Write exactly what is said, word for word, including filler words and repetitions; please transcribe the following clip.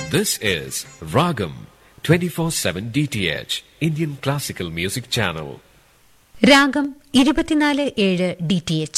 This is Ragam twenty-four seven D T H, Indian Classical Music Channel. രാഗം ഇരുപത്തിനാല് ഏഴ് D T H